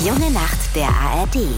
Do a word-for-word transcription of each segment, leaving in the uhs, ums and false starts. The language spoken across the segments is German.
Junge Nacht der A R D.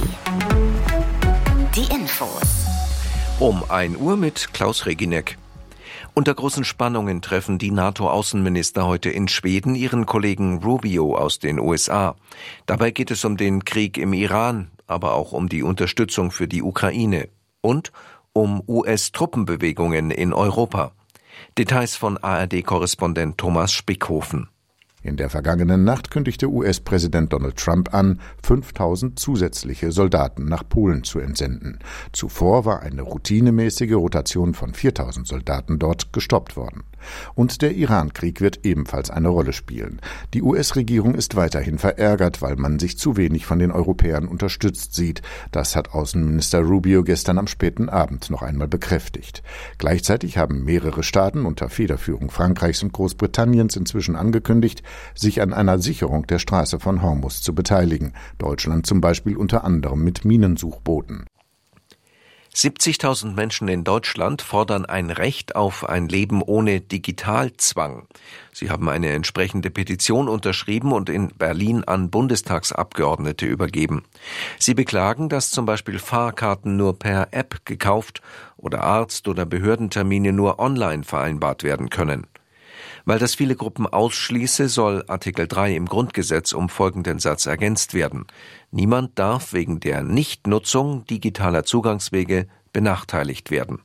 Die Infos. Um ein Uhr mit Klaus Reginek. Unter großen Spannungen treffen die NATO-Außenminister heute in Schweden ihren Kollegen Rubio aus den U S A. Dabei geht es um den Krieg im Iran, aber auch um die Unterstützung für die Ukraine und um U S-Truppenbewegungen in Europa. Details von A R D-Korrespondent Thomas Spickhofen. In der vergangenen Nacht kündigte U S-Präsident Donald Trump an, fünftausend zusätzliche Soldaten nach Polen zu entsenden. Zuvor war eine routinemäßige Rotation von viertausend Soldaten dort gestoppt worden. Und der Iran-Krieg wird ebenfalls eine Rolle spielen. Die U S-Regierung ist weiterhin verärgert, weil man sich zu wenig von den Europäern unterstützt sieht. Das hat Außenminister Rubio gestern am späten Abend noch einmal bekräftigt. Gleichzeitig haben mehrere Staaten unter Federführung Frankreichs und Großbritanniens inzwischen angekündigt, sich an einer Sicherung der Straße von Hormuz zu beteiligen. Deutschland zum Beispiel unter anderem mit Minensuchbooten. siebzigtausend Menschen in Deutschland fordern ein Recht auf ein Leben ohne Digitalzwang. Sie haben eine entsprechende Petition unterschrieben und in Berlin an Bundestagsabgeordnete übergeben. Sie beklagen, dass zum Beispiel Fahrkarten nur per App gekauft oder Arzt- oder Behördentermine nur online vereinbart werden können. Weil das viele Gruppen ausschließe, soll Artikel drei im Grundgesetz um folgenden Satz ergänzt werden. Niemand darf wegen der Nichtnutzung digitaler Zugangswege benachteiligt werden.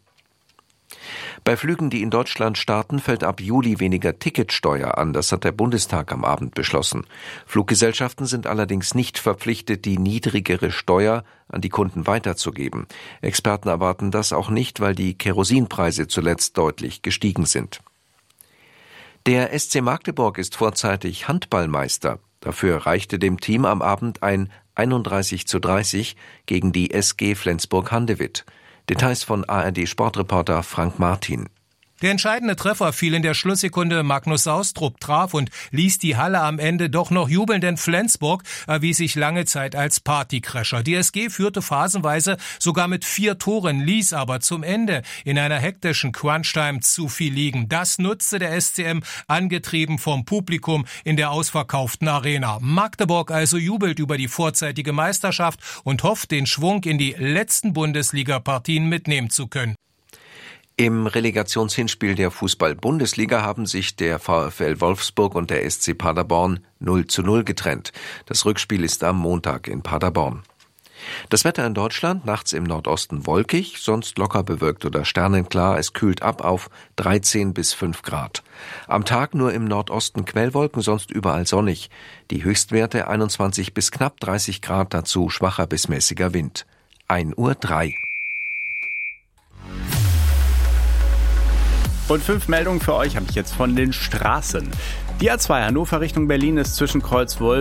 Bei Flügen, die in Deutschland starten, fällt ab Juli weniger Ticketsteuer an. Das hat der Bundestag am Abend beschlossen. Fluggesellschaften sind allerdings nicht verpflichtet, die niedrigere Steuer an die Kunden weiterzugeben. Experten erwarten das auch nicht, weil die Kerosinpreise zuletzt deutlich gestiegen sind. Der S C Magdeburg ist vorzeitig Handballmeister. Dafür reichte dem Team am Abend ein einunddreißig zu dreißig gegen die S G Flensburg-Handewitt. Details von A R D-Sportreporter Frank Martin. Der entscheidende Treffer fiel in der Schlusssekunde. Magnus Saustrup traf und ließ die Halle am Ende doch noch jubeln, denn Flensburg erwies sich lange Zeit als Partycrasher. Die S G führte phasenweise sogar mit vier Toren, ließ aber zum Ende in einer hektischen Crunch-Time zu viel liegen. Das nutzte der S C M, angetrieben vom Publikum in der ausverkauften Arena. Magdeburg also jubelt über die vorzeitige Meisterschaft und hofft, den Schwung in die letzten Bundesliga-Partien mitnehmen zu können. Im Relegationshinspiel der Fußball-Bundesliga haben sich der VfL Wolfsburg und der S C Paderborn null zu null getrennt. Das Rückspiel ist am Montag in Paderborn. Das Wetter in Deutschland, nachts im Nordosten wolkig, sonst locker bewölkt oder sternenklar. Es kühlt ab auf dreizehn bis fünf Grad. Am Tag nur im Nordosten Quellwolken, sonst überall sonnig. Die Höchstwerte einundzwanzig bis knapp dreißig Grad, dazu schwacher bis mäßiger Wind. ein Uhr drei. Und fünf Meldungen für euch habe ich jetzt von den Straßen. Die A zwei Hannover Richtung Berlin ist zwischen Kreuzwolf